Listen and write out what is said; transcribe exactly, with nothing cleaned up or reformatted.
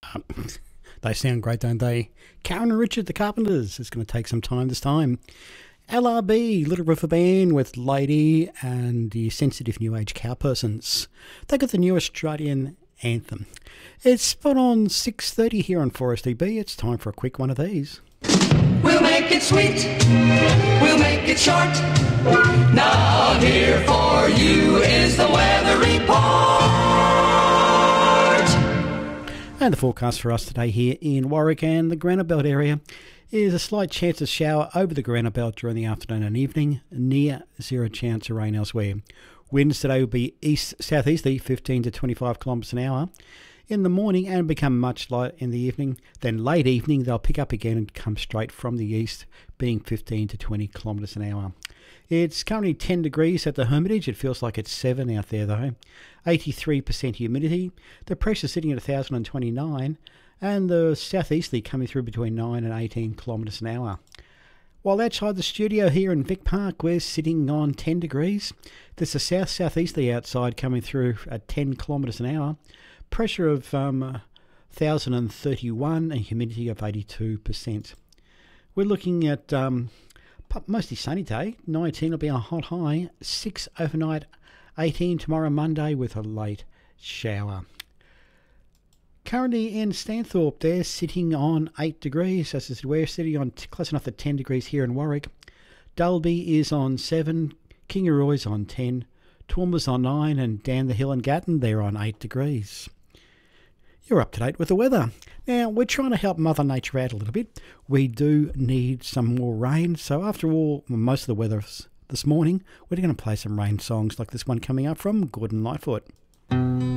Um, they sound great, don't they? Karen and Richard, the Carpenters. It's going to take some time this time. L R B, Little River Band with Lady and the Sensitive New Age Cowpersons. They got the new Australian anthem. It's spot on six thirty here on four S D B. It's time for a quick one of these. We'll make it sweet, we'll make it short. Now here for you is the weather report. And the forecast for us today here in Warwick and the Granite Belt area is a slight chance of shower over the Granite Belt during the afternoon and evening, near zero chance of rain elsewhere. Winds today will be east-southeasterly, fifteen to twenty-five kilometres an hour in the morning and become much light in the evening. Then late evening they'll pick up again and come straight from the east, being fifteen to twenty kilometres an hour. It's currently ten degrees at the Hermitage. It feels like it's seven out there though. eighty-three percent humidity. The pressure sitting at one thousand twenty-nine, and the southeasterly coming through between nine and eighteen kilometres an hour. While outside the studio here in Vic Park, we're sitting on ten degrees. There's a south-southeasterly outside coming through at ten kilometres an hour. Pressure of um, one thousand thirty-one and humidity of eighty-two percent. We're looking at um, mostly sunny day. nineteen will be a hot high. six overnight. eighteen tomorrow Monday with a late shower. Currently in Stanthorpe, they're sitting on eight degrees. As I said, we're sitting on t- close enough to ten degrees here in Warwick. Dalby is on seven. Kingaroy's on ten. Toowoomba's on nine. And Dan the Hill and Gatton, they're on eight degrees. You're up to date with the weather. Now, we're trying to help Mother Nature out a little bit. We do need some more rain. So after all, most of the weather this morning, we're going to play some rain songs like this one coming up from Gordon Lightfoot.